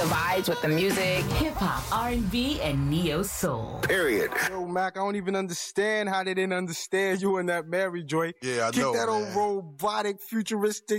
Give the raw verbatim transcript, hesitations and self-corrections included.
vibes with the music. Hip hop, R and B, and neo soul. Period. Yo, Mac, I don't even understand how they didn't understand you in that Mary Joy. Yeah, I Kick know, that man. old robotic, futuristic